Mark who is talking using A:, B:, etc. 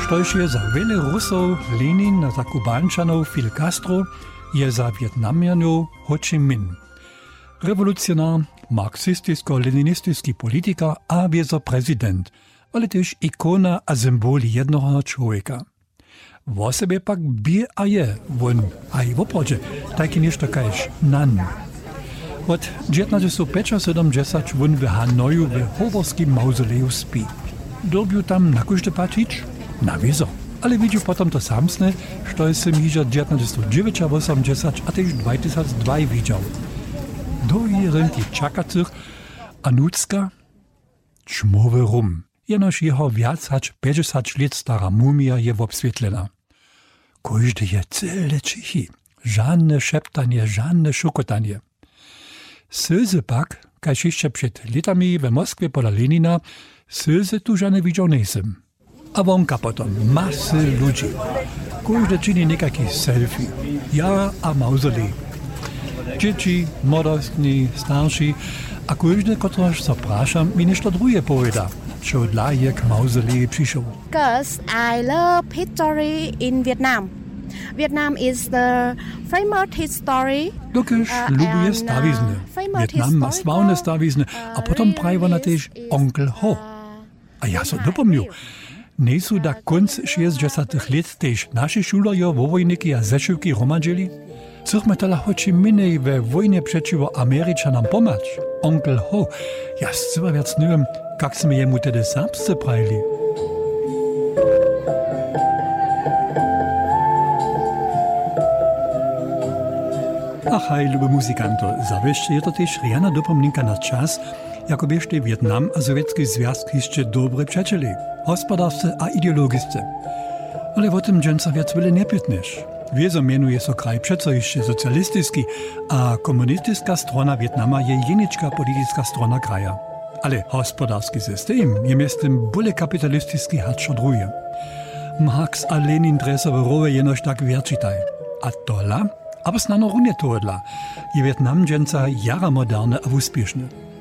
A: Štož je za wiele Rusov, Lenin a za Kubančanov Fidel Castro, je za Vietnamjanov Ho Chi Minh. Rewolucjonar, marksistisko-leninistiski polityka a prezydent, ale też ikona a symbol jednoho człowieka. W osobie pak bie a je, won, a i w oprodzie, taki nieszto kajż nan. Od 1975 won w Hanoju w Hoborskim mauzoleju spi. Dobił tam na każdy patrzeć? Na wiezo. Ale widział potem to samsne, što jest miżo 1989 a też 2002 widział. Do rynki czakacych, a nucka czmowy rum. Jenoż jeho wiac hać 50 lat stara mumia je obswietlena. Każdy je cyle cichy. Żadne szeptanie, żadne szukotanie. Sylzy pak, kaž jeszcze przed latami w Moskwie pola Lenina, sylzy tu żadne widział nisem. A wonka potom masy ludzi. Każdy czyni niekaki selfie. Ja a mauzolej. Dzieci, młodostni, starsi, a każdy, kotroż zapraszam, mi nešto drugie powiada, co dla je k mauzoleji przyszł.
B: Because I love history in Vietnam. Vietnam is the famous history.
A: Dokež lubuje stawizny. Vietnam ma sławne stawizny, a potom prawie na też Onkel Ho. A ja so dopomniu, nie są da konc 60 lat też naši šulerjo, vojniki a zešivki romadžili? Chcemy tala Ho Chi Minh we wojnie przeciwko Ameryczanom pomać. Onkel Ho, ja chyba wiac nie wiem, jak sme jemu tedy serbscy prajli. Ach, hej, lubi muzykanto, zawieście je to też riana dopomninka na czas, jako biešte Vietnam a Sowiecki Związek jeszcze dobre przyjacieli, gospodarscy a ideologiscy. Ale o tym dżęca wiac wiele nie pytniesz. Wiezo mienuje so kraj przeco jeszcze socjalistyczny, a komunistyczna strona Wietnama je jeniczka polityczna strona kraja. Ale gospodarski system je miestem bole kapitalistyczny hacz odruje. Marx a Lenin dresowe rowe jenoż tak wierczytaj. A tola? Aber snano runie toodla. Je Vietnam dżęca jara moderne a uspieszne.